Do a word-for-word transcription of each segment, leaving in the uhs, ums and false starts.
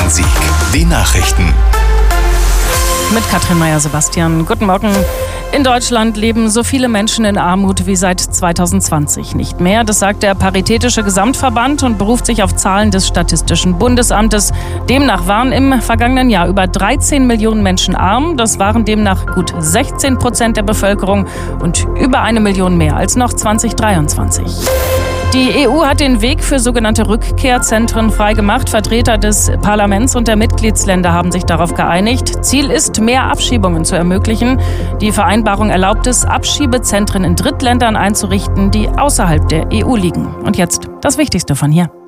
Bonn-Rhein-Sieg. Die Nachrichten. Mit Katrin Meyer-Sebastian. Guten Morgen. In Deutschland leben so viele Menschen in Armut wie seit zweitausendzwanzig nicht mehr. Das sagt der Paritätische Gesamtverband und beruft sich auf Zahlen des Statistischen Bundesamtes. Demnach waren im vergangenen Jahr über dreizehn Millionen Menschen arm. Das waren demnach gut sechzehn Prozent der Bevölkerung und über eine Million mehr als noch zweitausenddreiundzwanzig. Die E U hat den Weg für sogenannte Rückkehrzentren freigemacht. Vertreter des Parlaments und der Mitgliedsländer haben sich darauf geeinigt. Ziel ist, mehr Abschiebungen zu ermöglichen. Die Vereinbarung erlaubt es, Abschiebezentren in Drittländern einzurichten, die außerhalb der E U liegen. Und jetzt das Wichtigste von hier.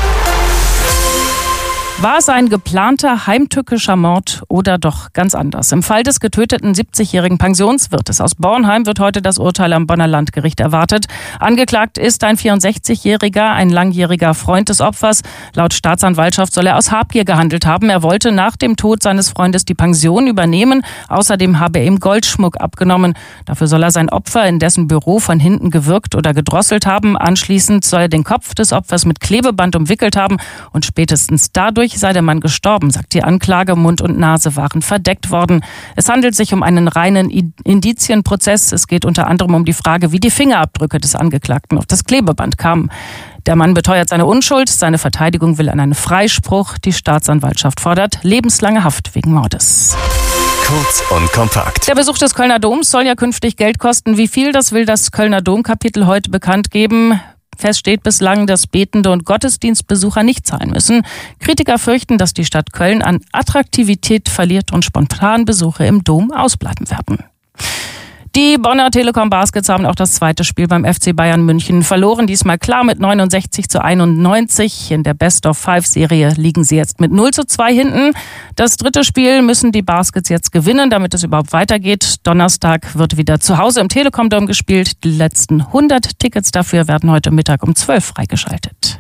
War es ein geplanter heimtückischer Mord oder doch ganz anders? Im Fall des getöteten siebzigjährigen Pensionswirtes aus Bornheim wird heute das Urteil am Bonner Landgericht erwartet. Angeklagt ist ein vierundsechzigjähriger, ein langjähriger Freund des Opfers. Laut Staatsanwaltschaft soll er aus Habgier gehandelt haben. Er wollte nach dem Tod seines Freundes die Pension übernehmen. Außerdem habe er ihm Goldschmuck abgenommen. Dafür soll er sein Opfer in dessen Büro von hinten gewürgt oder gedrosselt haben. Anschließend soll er den Kopf des Opfers mit Klebeband umwickelt haben und spätestens dadurch sei der Mann gestorben, sagt die Anklage. Mund und Nase waren verdeckt worden. Es handelt sich um einen reinen Indizienprozess. Es geht unter anderem um die Frage, wie die Fingerabdrücke des Angeklagten auf das Klebeband kamen. Der Mann beteuert seine Unschuld. Seine Verteidigung will an einen Freispruch. Die Staatsanwaltschaft fordert lebenslange Haft wegen Mordes. Kurz und kompakt. Der Besuch des Kölner Doms soll ja künftig Geld kosten. Wie viel, das will das Kölner Domkapitel heute bekannt geben. Fest steht bislang, dass Betende und Gottesdienstbesucher nicht zahlen müssen. Kritiker fürchten, dass die Stadt Köln an Attraktivität verliert und Spontanbesuche im Dom ausbleiben werden. Die Bonner Telekom Baskets haben auch das zweite Spiel beim F C Bayern München verloren. Diesmal klar mit neunundsechzig zu einundneunzig. In der Best-of-Five-Serie liegen sie jetzt mit null zu zwei hinten. Das dritte Spiel müssen die Baskets jetzt gewinnen, damit es überhaupt weitergeht. Donnerstag wird wieder zu Hause im Telekom Dome gespielt. Die letzten hundert Tickets dafür werden heute Mittag um zwölf freigeschaltet.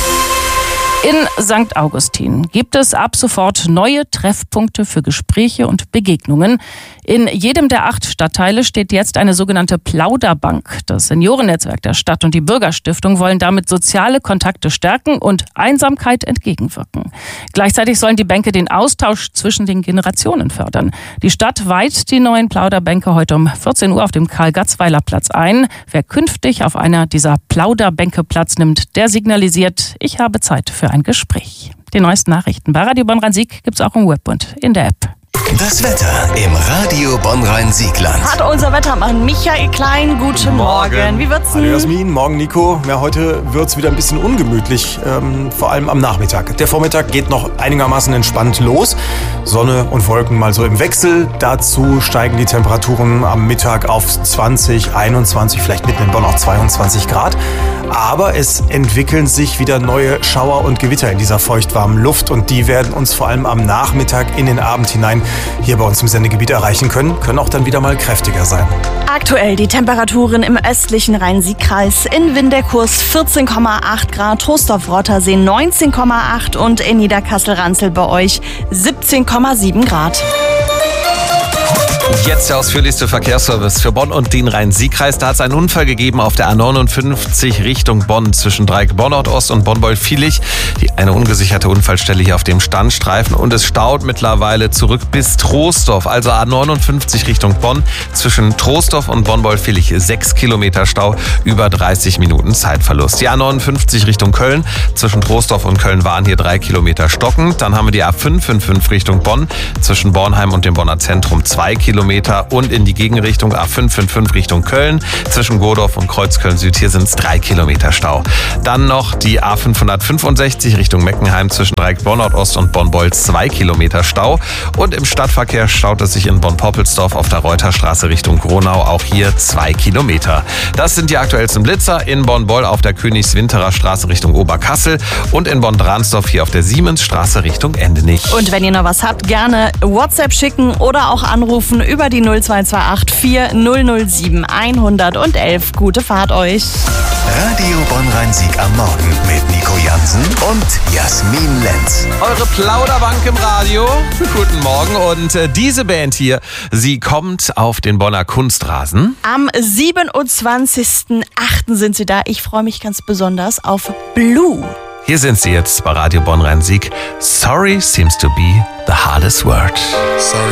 In Sankt Augustin gibt es ab sofort neue Treffpunkte für Gespräche und Begegnungen. In jedem der acht Stadtteile steht jetzt eine sogenannte Plauderbank. Das Seniorennetzwerk der Stadt und die Bürgerstiftung wollen damit soziale Kontakte stärken und Einsamkeit entgegenwirken. Gleichzeitig sollen die Bänke den Austausch zwischen den Generationen fördern. Die Stadt weiht die neuen Plauderbänke heute um vierzehn Uhr auf dem Karl-Gatzweiler-Platz ein. Wer künftig auf einer dieser Plauderbänke Platz nimmt, der signalisiert, ich habe Zeit für ein Gespräch. Die neuesten Nachrichten bei Radio Bonn-Rhein-Sieg gibt's auch im Web und in der App. Das Wetter im Radio Bonn-Rhein-Siegland. Hat unser Wettermann Michael Klein. Guten Morgen. Morgen. Wie wird's denn? Hallo Jasmin, morgen Nico. Ja, heute wird's wieder ein bisschen ungemütlich, ähm, vor allem am Nachmittag. Der Vormittag geht noch einigermaßen entspannt los. Sonne und Wolken mal so im Wechsel. Dazu steigen die Temperaturen am Mittag auf zwanzig, einundzwanzig, vielleicht mitten in Bonn auch zweiundzwanzig Grad. Aber es entwickeln sich wieder neue Schauer und Gewitter in dieser feuchtwarmen Luft und die werden uns vor allem am Nachmittag in den Abend hinein hier bei uns im Sendegebiet erreichen können, können auch dann wieder mal kräftiger sein. Aktuell die Temperaturen im östlichen Rhein-Sieg-Kreis. In Winderkurs vierzehn Komma acht Grad, Trostorf-Rottersee neunzehn Komma acht und in Niederkassel-Ranzel bei euch siebzehn Komma sieben Grad. Jetzt der ausführlichste Verkehrsservice für Bonn und den Rhein-Sieg-Kreis. Da hat es einen Unfall gegeben auf der A neunundfünfzig Richtung Bonn zwischen Dreieck Bonn-Nord-Ost und Bonn-Beuel-Viehlich. Eine ungesicherte Unfallstelle hier auf dem Standstreifen und es staut mittlerweile zurück bis Troisdorf. Also A neunundfünfzig Richtung Bonn zwischen Troisdorf und Bonn-Beuel-Viehlich. Sechs Kilometer Stau, über dreißig Minuten Zeitverlust. Die A neunundfünfzig Richtung Köln zwischen Troisdorf und Köln waren hier drei Kilometer stockend. Dann haben wir die A fünfhundertfünfundfünfzig Richtung Bonn zwischen Bornheim und dem Bonner Zentrum zwei Kilometer. Und in die Gegenrichtung A fünfhundertfünfundfünfzig Richtung Köln zwischen Godorf und Kreuzköln Süd. Hier sind es drei Kilometer Stau. Dann noch die A fünfhundertfünfundsechzig Richtung Meckenheim zwischen Dreieck Bonn-Nord-Ost und Bonn-Beuel zwei Kilometer Stau. Und im Stadtverkehr staut es sich in Bonn-Poppelsdorf auf der Reuterstraße Richtung Gronau. Auch hier zwei Kilometer. Das sind die aktuellsten Blitzer in Bonn-Boll auf der Königswinterer Straße Richtung Oberkassel und in Bonn-Dransdorf hier auf der Siemensstraße Richtung Endenich. Und wenn ihr noch was habt, gerne WhatsApp schicken oder auch anrufen über die null zwei zwei acht vier null null sieben eins eins eins. Gute Fahrt euch. Radio Bonn-Rhein-Sieg am Morgen mit Nico Jansen und Jasmin Lenz. Eure Plauderbank im Radio. Guten Morgen. Und äh, diese Band hier, sie kommt auf den Bonner Kunstrasen. Am siebenundzwanzigsten achten sind sie da. Ich freue mich ganz besonders auf Blue. Hier sind sie jetzt bei Radio Bonn-Rhein-Sieg. Sorry seems to be the hardest word. Sorry.